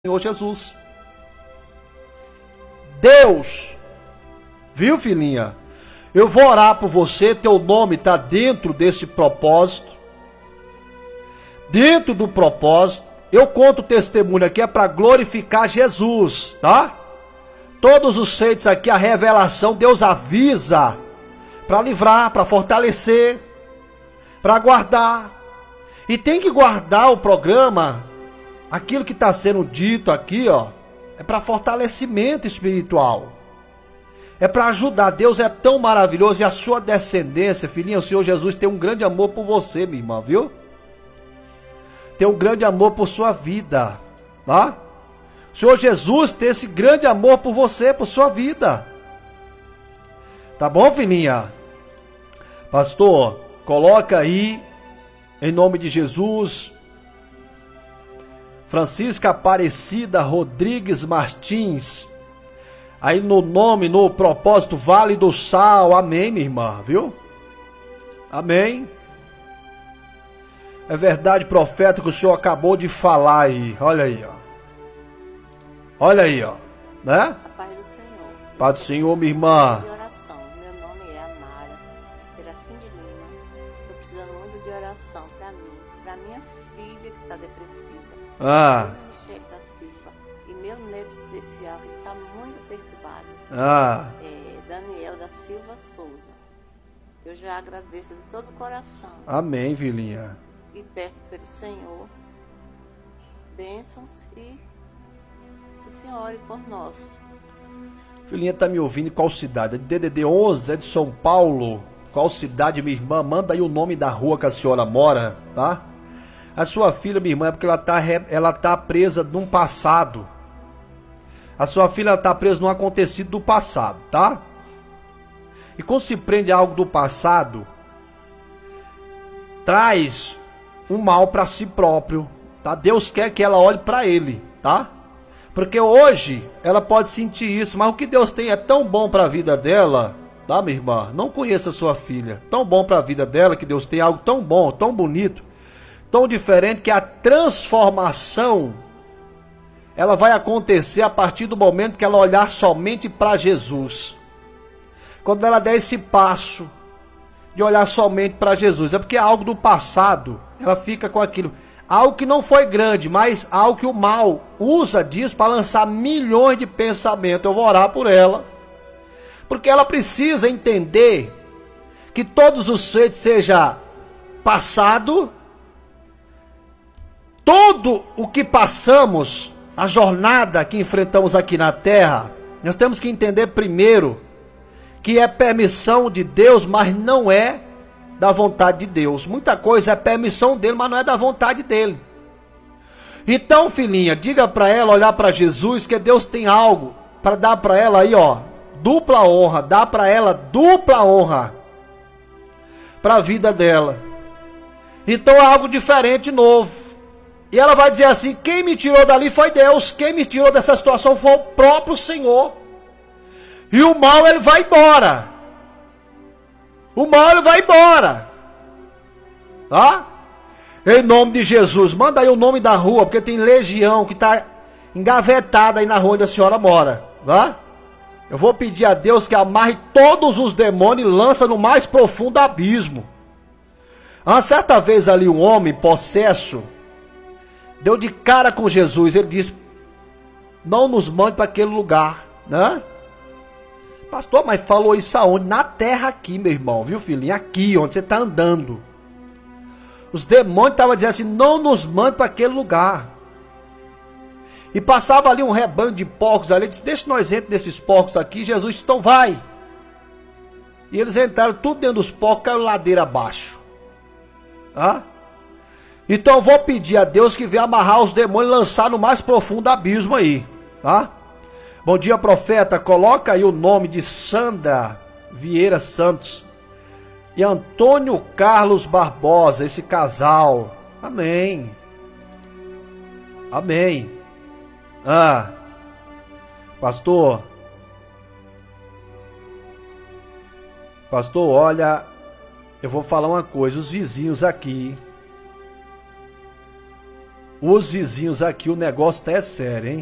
Senhor Jesus. Deus, viu, filhinha? Eu vou orar por você, teu nome está dentro desse propósito. Dentro do propósito, eu conto o testemunho aqui, é para glorificar Jesus, tá? Todos os feitos aqui, a revelação, Deus avisa para livrar, para fortalecer, para guardar. E tem que guardar o programa. Aquilo que está sendo dito aqui, ó, é para fortalecimento espiritual. É para ajudar. Deus é tão maravilhoso e a sua descendência, filhinha, o Senhor Jesus tem um grande amor por você, minha irmã, viu? Tem um grande amor por sua vida, tá? O Senhor Jesus tem esse grande amor por você, por sua vida. Tá bom, filhinha? Pastor, coloca aí, em nome de Jesus, Francisca Aparecida Rodrigues Martins, aí no nome, no propósito, Vale do Sal, amém, minha irmã, viu? Amém. É verdade, profeta, que o senhor acabou de falar aí, olha aí, ó. Olha aí, ó, né? A paz do Senhor. Paz do Senhor, minha irmã. De oração. Meu nome é Amara Serafim de Lima. Estou precisando muito de oração para mim, para minha filha que está depressiva. Michele da Silva. E meu neto especial que está muito perturbado. Daniel da Silva Souza. Eu já agradeço de todo o coração. Amém, filhinha. E peço pelo Senhor bênçãos e o Senhor ore por nós. Filhinha tá me ouvindo em qual cidade? É de DDD 11, é de São Paulo. Qual cidade, minha irmã? Manda aí o nome da rua que a senhora mora, tá? A sua filha, minha irmã, é porque ela tá presa num passado. A sua filha tá presa num acontecido do passado, tá? E quando se prende algo do passado, traz um mal para si próprio, tá? Deus quer que ela olhe para ele, tá? Porque hoje ela pode sentir isso, mas o que Deus tem é tão bom para a vida dela, tá, minha irmã? Não conheça a sua filha. Tão bom para a vida dela, que Deus tem algo tão bom, tão bonito, tão diferente, que a transformação ela vai acontecer a partir do momento que ela olhar somente para Jesus. Quando ela der esse passo de olhar somente para Jesus, é porque é algo do passado, ela fica com aquilo. Algo que não foi grande, mas algo que o mal usa disso para lançar milhões de pensamentos. Eu vou orar por ela, porque ela precisa entender que todos os feitos seja passado, tudo o que passamos, a jornada que enfrentamos aqui na terra, nós temos que entender primeiro que é permissão de Deus, mas não é da vontade de Deus. Muita coisa é permissão dele, mas não é da vontade dele. Então, filhinha, diga para ela olhar para Jesus, que Deus tem algo para dar para ela aí, ó, dupla honra, dá para ela dupla honra para a vida dela. Então é algo diferente, novo. E ela vai dizer assim: quem me tirou dali foi Deus, quem me tirou dessa situação foi o próprio Senhor. E o mal, ele vai embora. O mal, ele vai embora. Tá? Em nome de Jesus. Manda aí o nome da rua, porque tem legião que está engavetada aí na rua onde a senhora mora. Tá? Eu vou pedir a Deus que amarre todos os demônios e lança no mais profundo abismo. Uma certa vez ali um homem possesso deu de cara com Jesus. Ele disse: não nos mande para aquele lugar, né? Pastor, mas falou isso aonde? Na terra aqui, meu irmão, viu, filhinho? Aqui, onde você está andando. Os demônios estavam dizendo assim: não nos mande para aquele lugar. E passava ali um rebanho de porcos ali, disse: deixa nós entrar nesses porcos aqui. Jesus disse: então vai. E eles entraram tudo dentro dos porcos, caiu ladeira abaixo. Tá? Então eu vou pedir a Deus que venha amarrar os demônios e lançar no mais profundo abismo aí, tá? Bom dia, profeta. Coloca aí o nome de Sandra Vieira Santos e Antônio Carlos Barbosa, esse casal. Amém. Amém. Pastor, olha, eu vou falar uma coisa. Os vizinhos aqui Os vizinhos aqui, o negócio tá sério, hein?